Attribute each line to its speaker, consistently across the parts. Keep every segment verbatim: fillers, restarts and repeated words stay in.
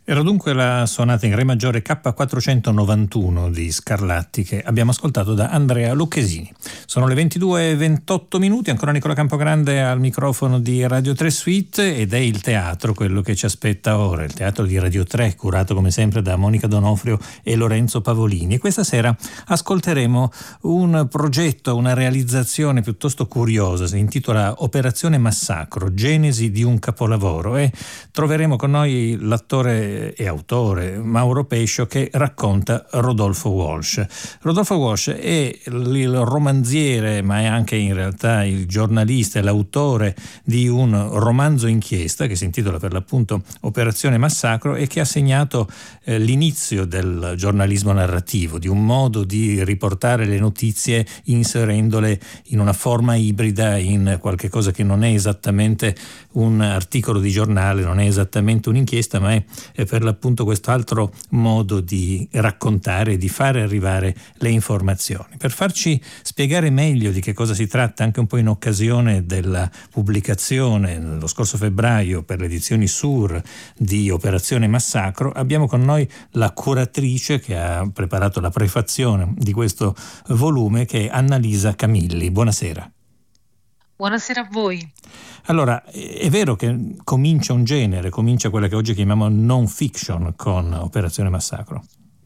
Speaker 1: Era dunque la sonata in re maggiore K quattrocentonovantuno di Scarlatti che abbiamo ascoltato da Andrea Lucchesini. Sono le ventidue e ventotto minuti, ancora Nicola Campogrande al microfono di Radio tre Suite, ed è il teatro quello che ci aspetta ora, il teatro di Radio tre, curato come sempre da Monica Donofrio e Lorenzo Pavolini. E questa sera ascolteremo un progetto, una realizzazione piuttosto curiosa, si intitola Operazione Massacro, genesi di un capolavoro, e troveremo con noi l'attore e autore Mauro Pescio che racconta Rodolfo Walsh. Rodolfo Walsh è il romanziere, ma è anche in realtà il giornalista e l'autore di un romanzo inchiesta che si intitola per l'appunto Operazione Massacro e che ha segnato eh, l'inizio del giornalismo narrativo, di un modo di riportare le notizie inserendole in una forma ibrida, in qualche cosa che non è esattamente un articolo di giornale, non è esattamente un'inchiesta, ma è, è per l'appunto quest'altro modo di raccontare, di fare arrivare le informazioni. Per farci spiegare meglio di che cosa si tratta, anche un po' in occasione della pubblicazione lo scorso febbraio per le edizioni Sur di Operazione Massacro, abbiamo con noi la curatrice che ha preparato la prefazione di questo volume, che è Annalisa Camilli. Buonasera.
Speaker 2: Buonasera a voi.
Speaker 1: Allora, è vero che comincia un genere, comincia quella che oggi chiamiamo non fiction con Operazione Massacro?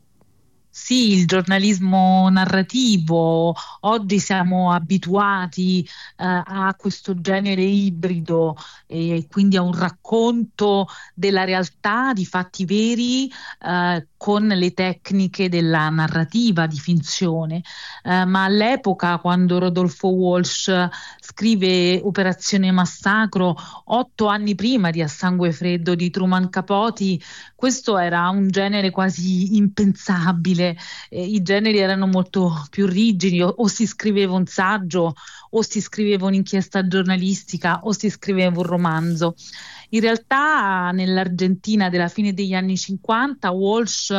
Speaker 2: Sì, il giornalismo narrativo, oggi siamo abituati eh, a questo genere ibrido e quindi a un racconto della realtà, di fatti veri, eh, con le tecniche della narrativa di finzione. Eh, ma all'epoca, quando Rodolfo Walsh scrive Operazione Massacro, otto anni prima di A Sangue Freddo di Truman Capote, questo era un genere quasi impensabile. Eh, i generi erano molto più rigidi, o, o si scriveva un saggio, o si scriveva un'inchiesta giornalistica, o si scriveva un romanzo. In realtà nell'Argentina della fine degli anni cinquanta Walsh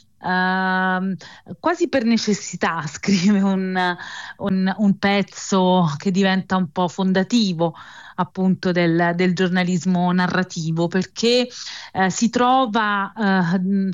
Speaker 2: Uh, quasi per necessità scrive un, un, un pezzo che diventa un po' fondativo appunto del, del giornalismo narrativo, perché uh, si trova uh, uh,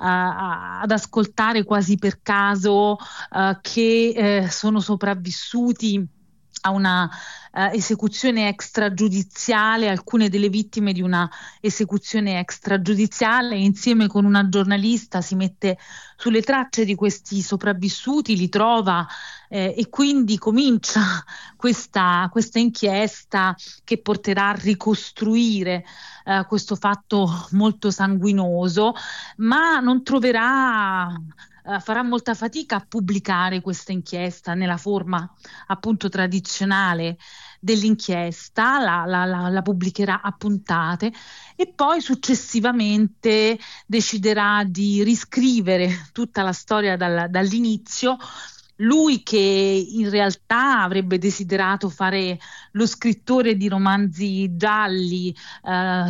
Speaker 2: ad ascoltare quasi per caso uh, che uh, sono sopravvissuti a una uh, esecuzione extragiudiziale, alcune delle vittime di una esecuzione extragiudiziale, insieme con una giornalista si mette sulle tracce di questi sopravvissuti, li trova eh, e quindi comincia questa, questa inchiesta che porterà a ricostruire eh, questo fatto molto sanguinoso, ma non troverà... Uh, farà molta fatica a pubblicare questa inchiesta nella forma appunto tradizionale dell'inchiesta, la, la, la, la pubblicherà a puntate e poi successivamente deciderà di riscrivere tutta la storia dal, dall'inizio. Lui che in realtà avrebbe desiderato fare lo scrittore di romanzi gialli, eh,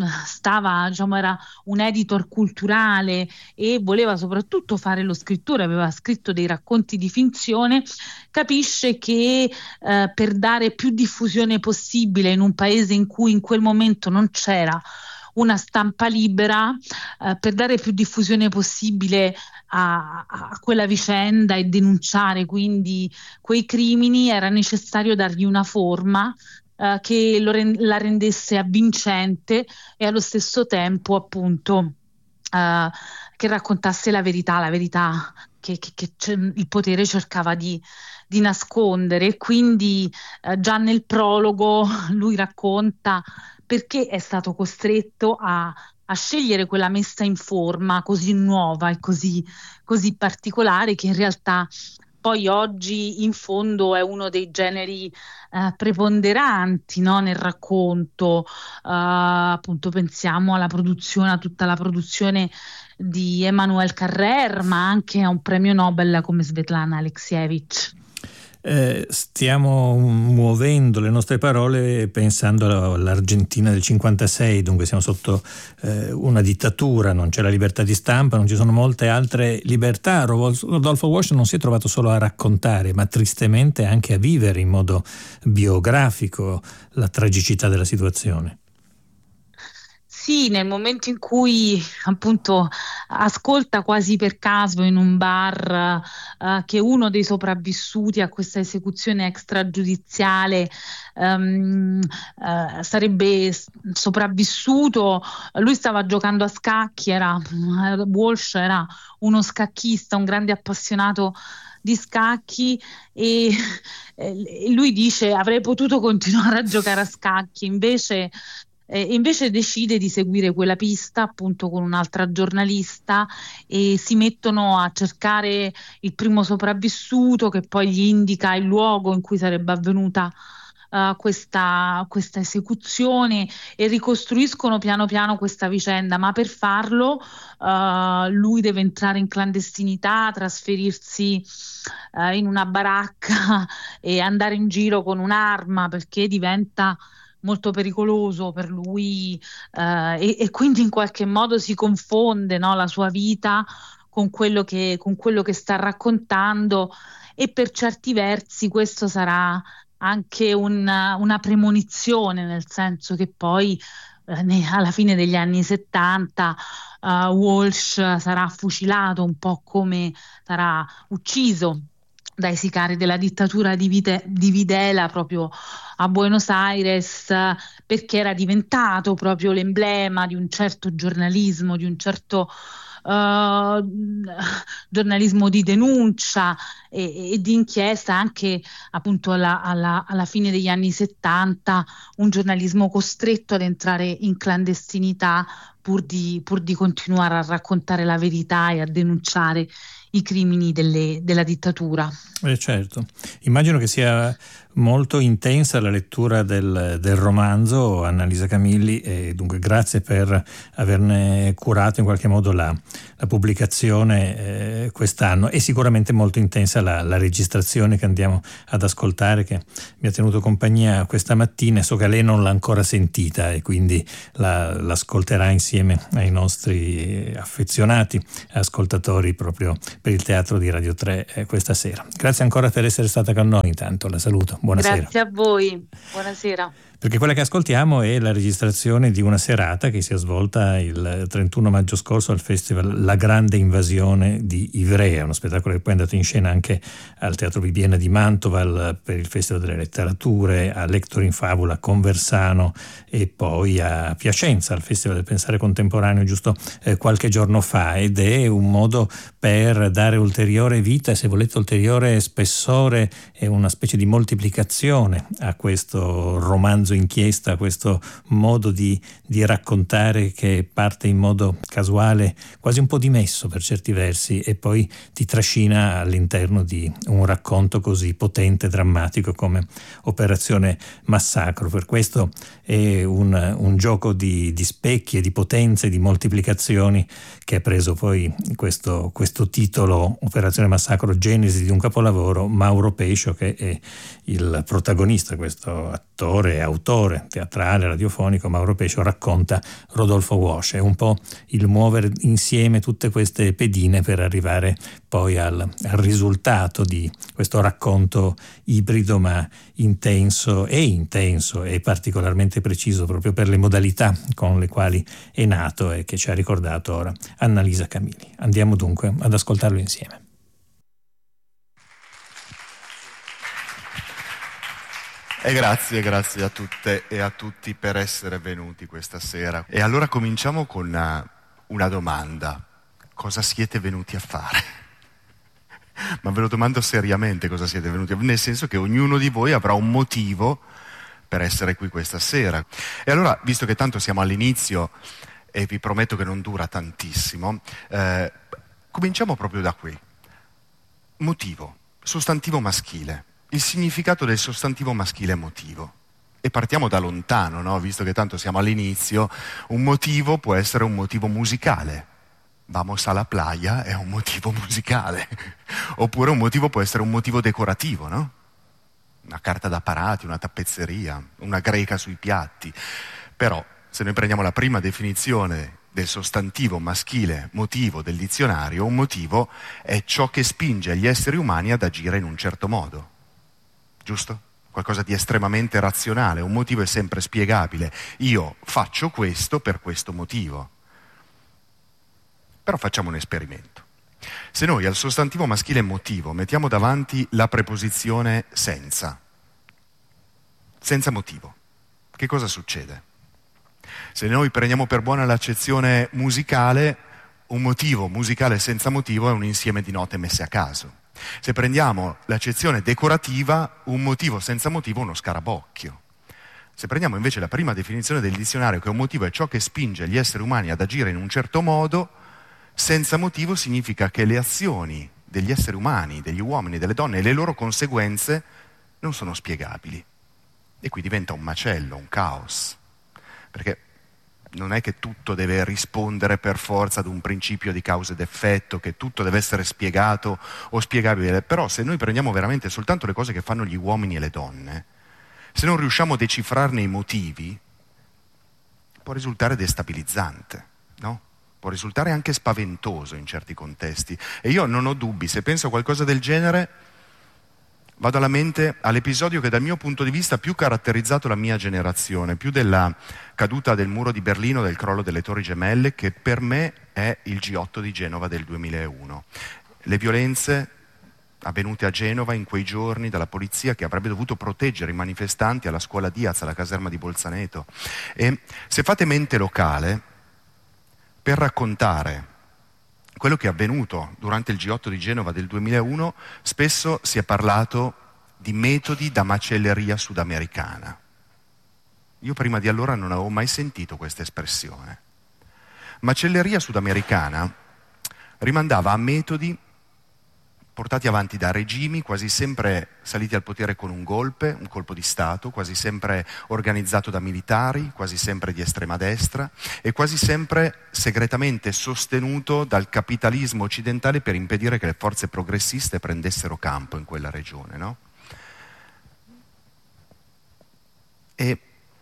Speaker 2: stava, diciamo, era un editor culturale e voleva soprattutto fare lo scrittore, aveva scritto dei racconti di finzione, capisce che eh, per dare più diffusione possibile in un paese in cui in quel momento non c'era una stampa libera, eh, per dare più diffusione possibile a, a quella vicenda e denunciare quindi quei crimini, era necessario dargli una forma eh, che lo rend- la rendesse avvincente e allo stesso tempo appunto eh, che raccontasse la verità, la verità che, che, che il potere cercava di, di nascondere. Quindi eh, già nel prologo lui racconta perché è stato costretto a, a scegliere quella messa in forma così nuova e così, così particolare, che in realtà poi oggi in fondo è uno dei generi eh, preponderanti, no, nel racconto. Uh, appunto pensiamo alla produzione, a tutta la produzione di Emmanuel Carrère, ma anche a un premio Nobel come Svetlana Alexievich.
Speaker 1: Eh, stiamo muovendo le nostre parole pensando all'Argentina del cinquantasei, dunque siamo sotto eh, una dittatura, non c'è la libertà di stampa, non ci sono molte altre libertà. Rodolfo Walsh non si è trovato solo a raccontare, ma tristemente anche a vivere in modo biografico la tragicità della situazione.
Speaker 2: Sì, nel momento in cui appunto ascolta quasi per caso in un bar eh, che uno dei sopravvissuti a questa esecuzione extragiudiziale ehm, eh, sarebbe s- sopravvissuto, lui stava giocando a scacchi, era, Walsh era uno scacchista, un grande appassionato di scacchi e, e lui dice avrei potuto continuare a giocare a scacchi, invece eh, invece decide di seguire quella pista appunto con un'altra giornalista e si mettono a cercare il primo sopravvissuto che poi gli indica il luogo in cui sarebbe avvenuta eh, questa, questa esecuzione e ricostruiscono piano piano questa vicenda, ma per farlo eh, lui deve entrare in clandestinità, trasferirsi eh, in una baracca e andare in giro con un'arma perché diventa molto pericoloso per lui eh, e, e quindi in qualche modo si confonde, no, la sua vita con quello che, con quello che sta raccontando e per certi versi questo sarà anche un- una premonizione, nel senso che poi eh, ne- alla fine degli anni settanta eh, Walsh sarà fucilato, un po' come sarà ucciso dai sicari della dittatura di, Vite- di Videla proprio a Buenos Aires, eh, perché era diventato proprio l'emblema di un certo giornalismo, di un certo eh, giornalismo di denuncia e, e di inchiesta anche appunto alla, alla- alla fine degli anni settanta, un giornalismo costretto ad entrare in clandestinità pur di, pur di continuare a raccontare la verità e a denunciare i crimini delle- della dittatura.
Speaker 1: Eh, certo, immagino che sia molto intensa la lettura del, del romanzo, Annalisa Camilli, e dunque grazie per averne curato in qualche modo la, la pubblicazione eh, quest'anno. È sicuramente molto intensa la, la registrazione che andiamo ad ascoltare, che mi ha tenuto compagnia questa mattina. So che lei non l'ha ancora sentita e quindi la, l'ascolterà insieme ai nostri affezionati ascoltatori proprio per il teatro di Radio tre eh, questa sera. Grazie ancora per essere stata con noi, intanto la saluto. Buonasera.
Speaker 2: Grazie a voi, buonasera.
Speaker 1: Perché quella che ascoltiamo è la registrazione di una serata che si è svolta il trentuno maggio scorso al festival La Grande Invasione di Ivrea, uno spettacolo che poi è andato in scena anche al Teatro Bibbiena di Mantova al, per il Festival delle Letterature, a Lector in Fabula a Conversano e poi a Piacenza al Festival del Pensare Contemporaneo giusto eh, qualche giorno fa, ed è un modo per dare ulteriore vita e, se volete, ulteriore spessore e una specie di moltiplicazione a questo romanzo inchiesta, questo modo di, di raccontare che parte in modo casuale, quasi un po' dimesso per certi versi, e poi ti trascina all'interno di un racconto così potente e drammatico come Operazione Massacro. Per questo è un, un gioco di, di specchi e di potenze, di moltiplicazioni, che ha preso poi questo, questo titolo Operazione Massacro, genesi di un capolavoro. Mauro Pescio, che è il protagonista, questo attore, autore teatrale, radiofonico, Mauro Pescio, racconta Rodolfo Walsh. È un po' il muovere insieme tutte queste pedine per arrivare poi al, al risultato di questo racconto ibrido ma intenso e intenso e particolarmente preciso proprio per le modalità con le quali è nato e che ci ha ricordato ora Annalisa Camilli. Andiamo dunque ad ascoltarlo insieme.
Speaker 3: E grazie, grazie a tutte e a tutti per essere venuti questa sera. E allora cominciamo con una, una domanda. Cosa siete venuti a fare? Ma ve lo domando seriamente, cosa siete venuti a fare? Nel senso che ognuno di voi avrà un motivo per essere qui questa sera. E allora, visto che tanto siamo all'inizio e vi prometto che non dura tantissimo, eh, cominciamo proprio da qui. Motivo, sostantivo maschile. Il significato del sostantivo maschile motivo. E partiamo da lontano, no? Visto che tanto siamo all'inizio, un motivo può essere un motivo musicale. Vamos a la playa è un motivo musicale. Oppure un motivo può essere un motivo decorativo, no? Una carta da parati, una tappezzeria, una greca sui piatti. Però, se noi prendiamo la prima definizione del sostantivo maschile motivo del dizionario, un motivo è ciò che spinge gli esseri umani ad agire in un certo modo. Giusto? qualcosa di estremamente razionale, un motivo è sempre spiegabile. Io faccio questo per questo motivo. Però facciamo un esperimento. Se noi al sostantivo maschile motivo mettiamo davanti la preposizione senza, senza motivo, che cosa succede? Se noi prendiamo per buona l'accezione musicale, un motivo musicale senza motivo è un insieme di note messe a caso. Se prendiamo l'accezione decorativa, un motivo senza motivo è uno scarabocchio. Se prendiamo invece la prima definizione del dizionario, che un motivo è ciò che spinge gli esseri umani ad agire in un certo modo, senza motivo significa che le azioni degli esseri umani, degli uomini, delle donne e le loro conseguenze non sono spiegabili. E qui diventa un macello, un caos. Perché non è che tutto deve rispondere per forza ad un principio di causa ed effetto, che tutto deve essere spiegato o spiegabile, però se noi prendiamo veramente soltanto le cose che fanno gli uomini e le donne, se non riusciamo a decifrarne i motivi, può risultare destabilizzante, no? Può risultare anche spaventoso in certi contesti. E io non ho dubbi, se penso a qualcosa del genere, vado alla mente all'episodio che dal mio punto di vista ha più caratterizzato la mia generazione, più della caduta del muro di Berlino, del crollo delle Torri Gemelle, che per me è il G otto di Genova del duemilauno. Le violenze avvenute a Genova in quei giorni dalla polizia che avrebbe dovuto proteggere i manifestanti alla scuola Diaz, alla caserma di Bolzaneto. E se fate mente locale, per raccontare quello che è avvenuto durante il G otto di Genova del duemilauno, spesso si è parlato di metodi da macelleria sudamericana. Io prima di allora non avevo mai sentito questa espressione. Macelleria sudamericana rimandava a metodi portati avanti da regimi quasi sempre saliti al potere con un golpe, un colpo di Stato, quasi sempre organizzato da militari, quasi sempre di estrema destra e quasi sempre segretamente sostenuto dal capitalismo occidentale per impedire che le forze progressiste prendessero campo in quella regione, no? E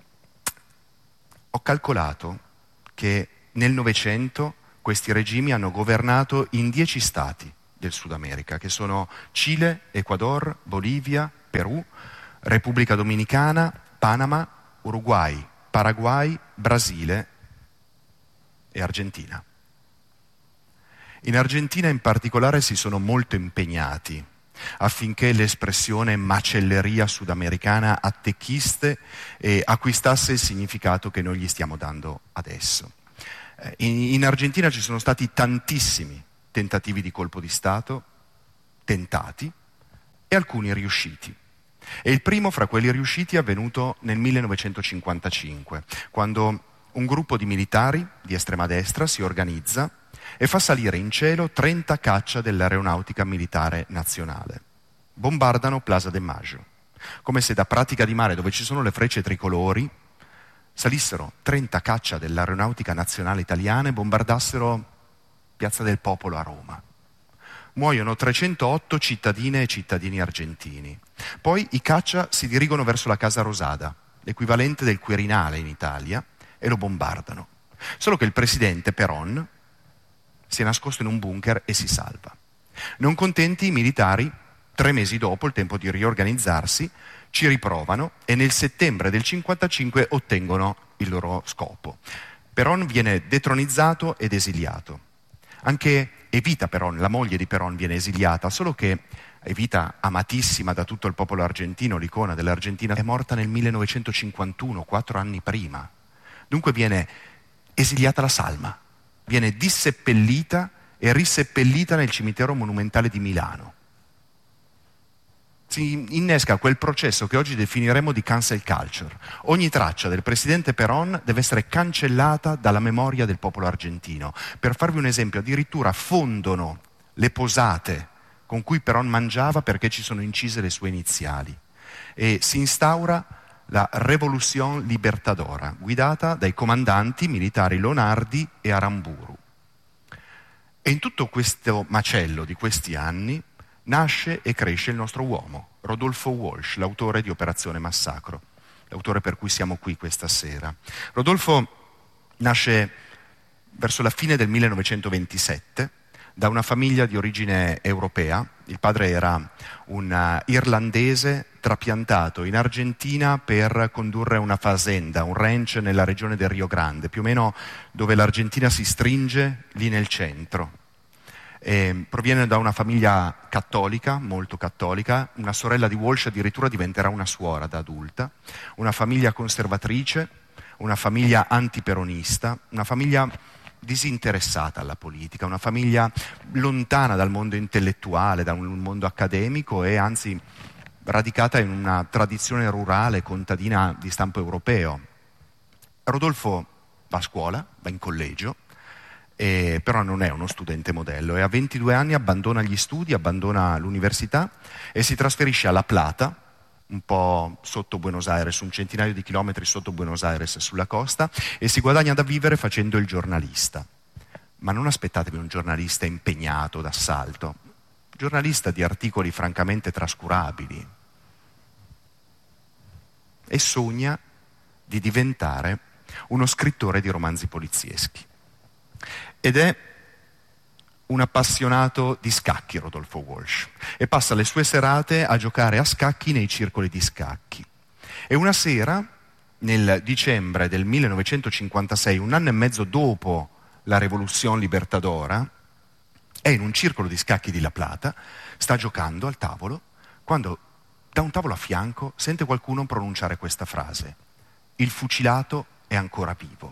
Speaker 3: ho calcolato che nel Novecento questi regimi hanno governato in dieci stati del Sud America, che sono Cile, Ecuador, Bolivia, Perù, Repubblica Dominicana, Panama, Uruguay, Paraguay, Brasile e Argentina. In Argentina in particolare si sono molto impegnati affinché l'espressione macelleria sudamericana attecchisse e acquistasse il significato che noi gli stiamo dando adesso. In, in Argentina ci sono stati tantissimi tentativi di colpo di Stato, tentati, e alcuni riusciti. E il primo fra quelli riusciti è avvenuto nel millenovecentocinquantacinque, quando un gruppo di militari di estrema destra si organizza e fa salire in cielo trenta caccia dell'Aeronautica Militare Nazionale. Bombardano Plaza de Maggio, come se da Pratica di Mare, dove ci sono le frecce tricolori, salissero trenta caccia dell'Aeronautica Nazionale Italiana e bombardassero Piazza del Popolo a Roma. Muoiono trecentootto cittadine e cittadini argentini. Poi i caccia si dirigono verso la Casa Rosada, l'equivalente del Quirinale in Italia, e lo bombardano. Solo che il presidente Perón si è nascosto in un bunker e si salva. Non contenti, i militari, tre mesi dopo, il tempo di riorganizzarsi, ci riprovano e nel settembre del cinquantacinque ottengono il loro scopo. Perón viene detronizzato ed esiliato. Anche Evita Perón, la moglie di Perón, viene esiliata, solo che Evita, amatissima da tutto il popolo argentino, l'icona dell'Argentina, è morta nel millenovecentocinquantuno, quattro anni prima. Dunque viene esiliata la salma, viene disseppellita e riseppellita nel cimitero monumentale di Milano. Si innesca quel processo che oggi definiremo di cancel culture. Ogni traccia del presidente Perón deve essere cancellata dalla memoria del popolo argentino. Per farvi un esempio, addirittura fondono le posate con cui Perón mangiava perché ci sono incise le sue iniziali. E si instaura la Revolución Libertadora, guidata dai comandanti militari Lonardi e Aramburu. E in tutto questo macello di questi anni nasce e cresce il nostro uomo, Rodolfo Walsh, l'autore di Operazione Massacro, l'autore per cui siamo qui questa sera. Rodolfo nasce verso la fine del millenovecentoventisette da una famiglia di origine europea. Il padre era un irlandese trapiantato in Argentina per condurre una fazenda, un ranch nella regione del Rio Grande, più o meno dove l'Argentina si stringe, lì nel centro. E proviene da una famiglia cattolica, molto cattolica, una sorella di Walsh addirittura diventerà una suora da adulta, una famiglia conservatrice, una famiglia antiperonista, una famiglia disinteressata alla politica, una famiglia lontana dal mondo intellettuale, da un mondo accademico e anzi radicata in una tradizione rurale, contadina di stampo europeo. Rodolfo va a scuola, va in collegio, eh, però non è uno studente modello e a ventidue anni abbandona gli studi, abbandona l'università e si trasferisce a La Plata, un po' sotto Buenos Aires, un centinaio di chilometri sotto Buenos Aires sulla costa, e si guadagna da vivere facendo il giornalista. Ma non aspettatevi un giornalista impegnato d'assalto, giornalista di articoli francamente trascurabili. E sogna di diventare uno scrittore di romanzi polizieschi. Ed è un appassionato di scacchi, Rodolfo Walsh, e passa le sue serate a giocare a scacchi nei circoli di scacchi. E una sera, nel dicembre del millenovecentocinquantasei, un anno e mezzo dopo la Revoluzione Libertadora, è in un circolo di scacchi di La Plata, sta giocando al tavolo, quando da un tavolo a fianco sente qualcuno pronunciare questa frase: il fucilato è ancora vivo.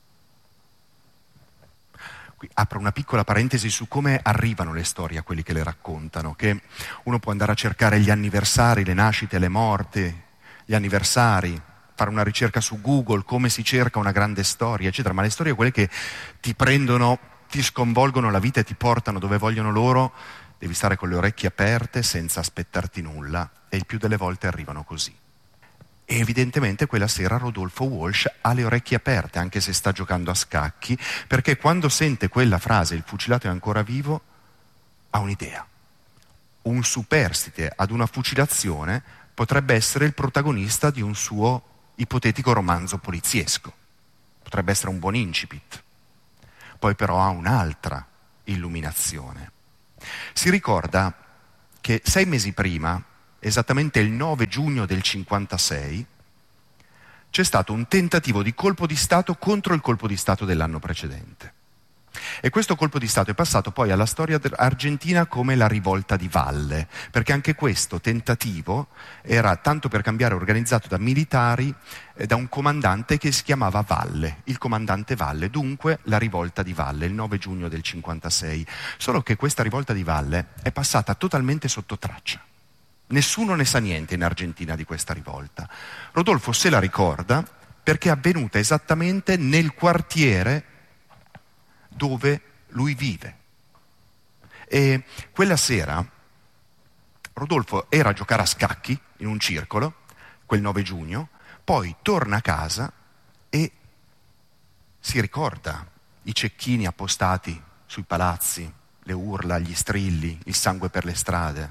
Speaker 3: Qui apro una piccola parentesi su come arrivano le storie a quelli che le raccontano, che uno può andare a cercare gli anniversari, le nascite, le morti, gli anniversari, fare una ricerca su Google, come si cerca una grande storia, eccetera, ma le storie quelle che ti prendono, ti sconvolgono la vita e ti portano dove vogliono loro, devi stare con le orecchie aperte senza aspettarti nulla, e il più delle volte arrivano così. E evidentemente quella sera Rodolfo Walsh ha le orecchie aperte, anche se sta giocando a scacchi, perché quando sente quella frase, il fucilato è ancora vivo, ha un'idea. Un superstite ad una fucilazione potrebbe essere il protagonista di un suo ipotetico romanzo poliziesco. Potrebbe essere un buon incipit. Poi però ha un'altra illuminazione. Si ricorda che sei mesi prima, esattamente il nove giugno del cinquantasei, c'è stato un tentativo di colpo di Stato contro il colpo di Stato dell'anno precedente. E questo colpo di Stato è passato poi alla storia argentina come la rivolta di Valle, perché anche questo tentativo era, tanto per cambiare, organizzato da militari, eh, da un comandante che si chiamava Valle, il comandante Valle, dunque la rivolta di Valle, il nove giugno del cinquantasei. Solo che questa rivolta di Valle è passata totalmente sotto traccia. Nessuno ne sa niente in Argentina di questa rivolta. Rodolfo se la ricorda perché è avvenuta esattamente nel quartiere dove lui vive. E quella sera Rodolfo era a giocare a scacchi in un circolo, quel nove giugno, poi torna a casa e si ricorda i cecchini appostati sui palazzi, le urla, gli strilli, il sangue per le strade.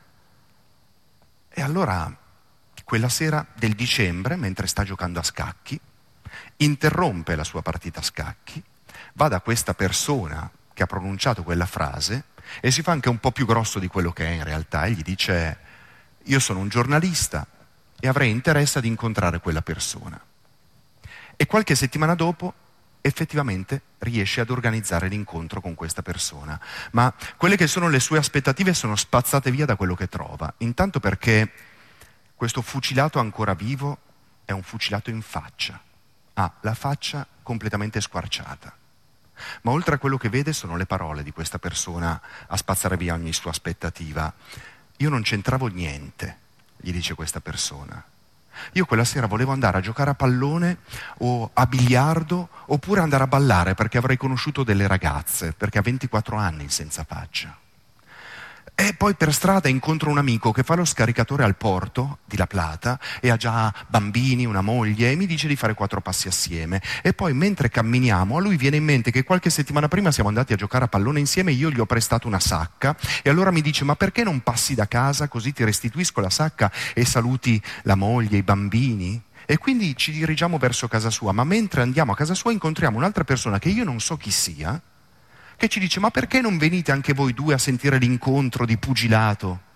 Speaker 3: E allora, quella sera del dicembre, mentre sta giocando a scacchi, interrompe la sua partita a scacchi, va da questa persona che ha pronunciato quella frase e si fa anche un po' più grosso di quello che è in realtà, e gli dice: io sono un giornalista e avrei interesse ad incontrare quella persona. E qualche settimana dopo effettivamente riesce ad organizzare l'incontro con questa persona, ma quelle che sono le sue aspettative sono spazzate via da quello che trova. Intanto perché questo fucilato ancora vivo è un fucilato in faccia, ha la faccia completamente squarciata. Ma oltre a quello che vede sono le parole di questa persona a spazzare via ogni sua aspettativa. Io non c'entravo niente, gli dice questa persona. Io quella sera volevo andare a giocare a pallone o a biliardo oppure andare a ballare, perché avrei conosciuto delle ragazze, perché ha ventiquattro anni senza faccia. E poi per strada incontro un amico che fa lo scaricatore al porto di La Plata e ha già bambini, una moglie, e mi dice di fare quattro passi assieme. E poi mentre camminiamo a lui viene in mente che qualche settimana prima siamo andati a giocare a pallone insieme e io gli ho prestato una sacca, e allora mi dice: ma perché non passi da casa così ti restituisco la sacca e saluti la moglie, i bambini? E quindi ci dirigiamo verso casa sua, ma mentre andiamo a casa sua incontriamo un'altra persona che io non so chi sia, che ci dice: ma perché non venite anche voi due a sentire l'incontro di pugilato?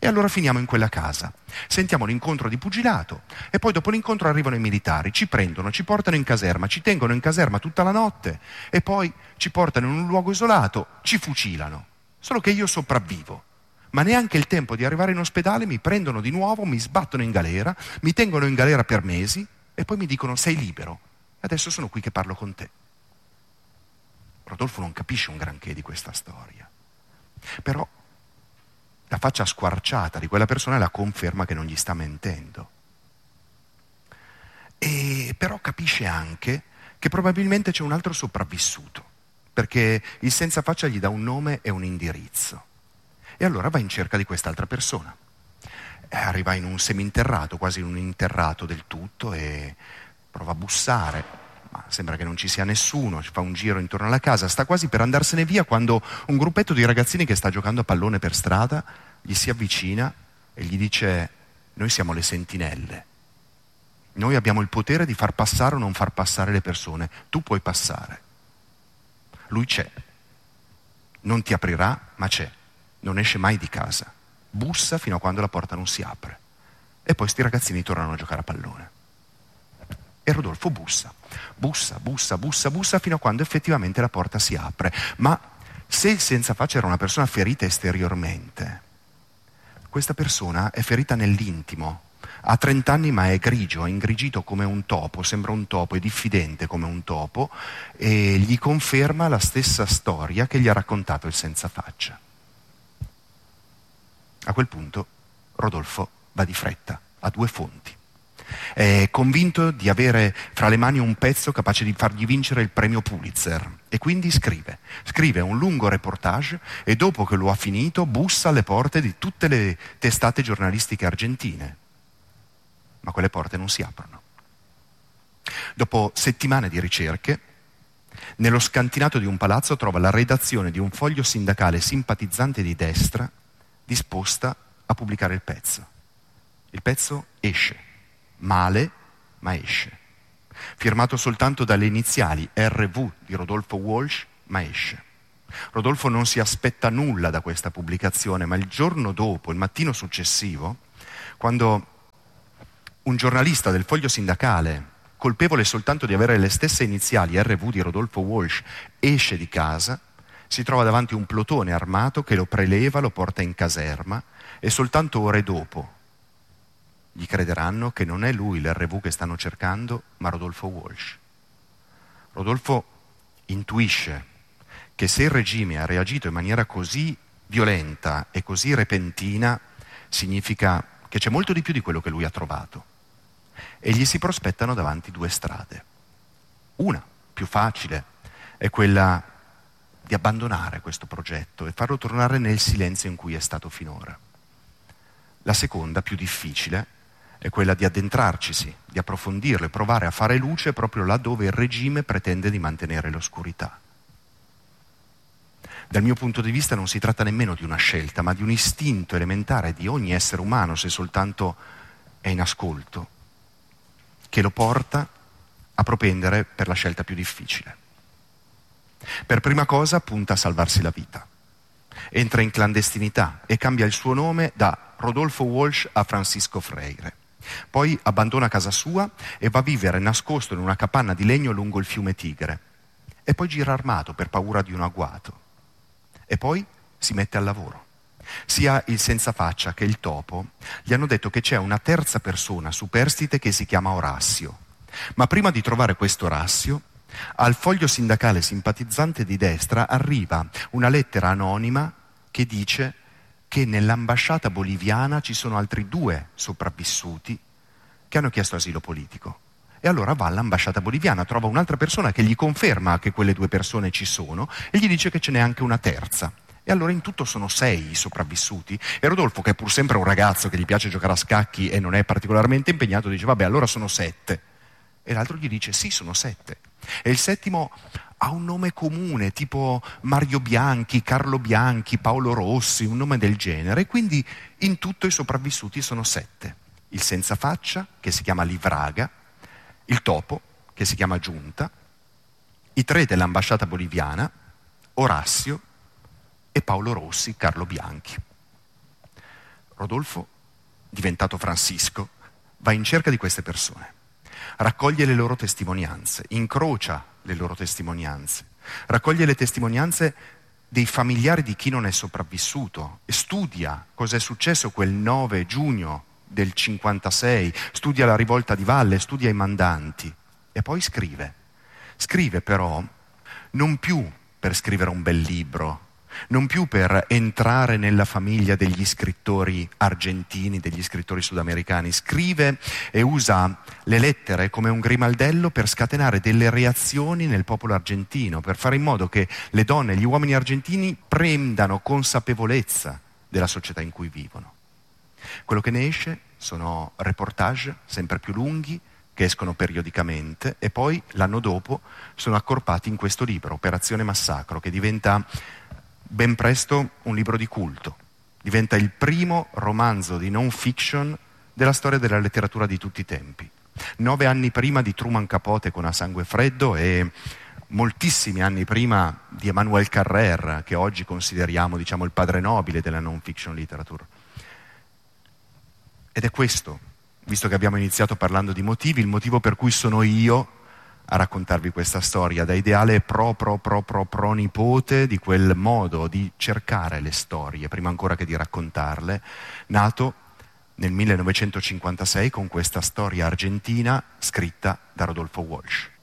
Speaker 3: E allora finiamo in quella casa, sentiamo l'incontro di pugilato e poi dopo l'incontro arrivano i militari, ci prendono, ci portano in caserma, ci tengono in caserma tutta la notte e poi ci portano in un luogo isolato, ci fucilano. Solo che io sopravvivo, ma neanche il tempo di arrivare in ospedale mi prendono di nuovo, mi sbattono in galera, mi tengono in galera per mesi e poi mi dicono sei libero. Adesso sono qui che parlo con te. Rodolfo non capisce un granché di questa storia, però la faccia squarciata di quella persona è la conferma che non gli sta mentendo. E però capisce anche che probabilmente c'è un altro sopravvissuto, perché il senza faccia gli dà un nome e un indirizzo. E allora va in cerca di quest'altra persona. E arriva in un seminterrato, quasi in un interrato del tutto, e prova a bussare, ma sembra che non ci sia nessuno, fa un giro intorno alla casa, sta quasi per andarsene via quando un gruppetto di ragazzini che sta giocando a pallone per strada gli si avvicina e gli dice: noi siamo le sentinelle, noi abbiamo il potere di far passare o non far passare le persone, tu puoi passare. Lui c'è, non ti aprirà, ma c'è, non esce mai di casa, bussa fino a quando la porta non si apre e poi sti ragazzini tornano a giocare a pallone. E Rodolfo bussa, bussa, bussa, bussa, bussa fino a quando effettivamente la porta si apre. Ma se il senza faccia era una persona ferita esteriormente, questa persona è ferita nell'intimo. Ha trent'anni ma è grigio, è ingrigito come un topo, sembra un topo, è diffidente come un topo e gli conferma la stessa storia che gli ha raccontato il senza faccia. A quel punto Rodolfo va di fretta a due fonti. È convinto di avere fra le mani un pezzo capace di fargli vincere il premio Pulitzer e quindi scrive. Scrive un lungo reportage e dopo che lo ha finito bussa alle porte di tutte le testate giornalistiche argentine. Ma quelle porte non si aprono. Dopo settimane di ricerche, nello scantinato di un palazzo trova la redazione di un foglio sindacale simpatizzante di destra disposta a pubblicare il pezzo. Il pezzo esce. Male, ma esce. Firmato soltanto dalle iniziali R V di Rodolfo Walsh, ma esce. Rodolfo non si aspetta nulla da questa pubblicazione, ma il giorno dopo, il mattino successivo, quando un giornalista del foglio sindacale, colpevole soltanto di avere le stesse iniziali R V di Rodolfo Walsh, esce di casa, si trova davanti un plotone armato che lo preleva, lo porta in caserma e soltanto ore dopo gli crederanno che non è lui l'R V che stanno cercando, ma Rodolfo Walsh. Rodolfo intuisce che se il regime ha reagito in maniera così violenta e così repentina, significa che c'è molto di più di quello che lui ha trovato. E gli si prospettano davanti due strade. Una, più facile, è quella di abbandonare questo progetto e farlo tornare nel silenzio in cui è stato finora. La seconda, più difficile, è quella di addentrarcisi, di approfondirlo e provare a fare luce proprio là dove il regime pretende di mantenere l'oscurità. Dal mio punto di vista non si tratta nemmeno di una scelta, ma di un istinto elementare di ogni essere umano, se soltanto è in ascolto, che lo porta a propendere per la scelta più difficile. Per prima cosa punta a salvarsi la vita. Entra in clandestinità e cambia il suo nome da Rodolfo Walsh a Francisco Freire. Poi abbandona casa sua e va a vivere nascosto in una capanna di legno lungo il fiume Tigre. E poi gira armato per paura di un agguato. E poi si mette al lavoro. Sia il senza faccia che il topo gli hanno detto che c'è una terza persona superstite che si chiama Orazio. Ma prima di trovare questo Orazio, al foglio sindacale simpatizzante di destra arriva una lettera anonima che dice che nell'ambasciata boliviana ci sono altri due sopravvissuti che hanno chiesto asilo politico. E allora va all'ambasciata boliviana, trova un'altra persona che gli conferma che quelle due persone ci sono e gli dice che ce n'è anche una terza. E allora in tutto sono sei i sopravvissuti. E Rodolfo, che è pur sempre un ragazzo che gli piace giocare a scacchi e non è particolarmente impegnato, dice vabbè, allora sono sette. E l'altro gli dice sì, sono sette. E il settimo ha un nome comune, tipo Mario Bianchi, Carlo Bianchi, Paolo Rossi, un nome del genere. E quindi in tutto i sopravvissuti sono sette. Il senza faccia, che si chiama Livraga, il topo, che si chiama Giunta, i tre dell'ambasciata boliviana, Orazio e Paolo Rossi, Carlo Bianchi. Rodolfo, diventato Francisco, va in cerca di queste persone, raccoglie le loro testimonianze, incrocia le loro testimonianze, raccoglie le testimonianze dei familiari di chi non è sopravvissuto e studia cosa è successo quel nove giugno del cinquantasei, studia la rivolta di Valle, studia i mandanti e poi scrive. Scrive però non più per scrivere un bel libro, non più per entrare nella famiglia degli scrittori argentini, degli scrittori sudamericani, scrive e usa le lettere come un grimaldello per scatenare delle reazioni nel popolo argentino, per fare in modo che le donne e gli uomini argentini prendano consapevolezza della società in cui vivono. Quello che ne esce sono reportage sempre più lunghi, che escono periodicamente e poi l'anno dopo sono accorpati in questo libro, Operazione Massacro, che diventa ben presto un libro di culto. Diventa il primo romanzo di non fiction della storia della letteratura di tutti i tempi. Nove anni prima di Truman Capote con A sangue freddo e moltissimi anni prima di Emmanuel Carrère, che oggi consideriamo, diciamo, il padre nobile della non fiction literature. Ed è questo, visto che abbiamo iniziato parlando di motivi, il motivo per cui sono io a raccontarvi questa storia, da ideale pro pro pro pro pro nipote di quel modo di cercare le storie, prima ancora che di raccontarle, nato nel millenovecentocinquantasei con questa storia argentina scritta da Rodolfo Walsh.